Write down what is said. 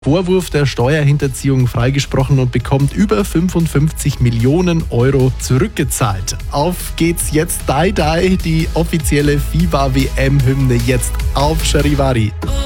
Vorwurf der Steuerhinterziehung freigesprochen und bekommt über 55 Millionen Euro zurückgezahlt. Auf geht's jetzt, Die Die, die offizielle FIBA-WM-Hymne jetzt auf Charivari.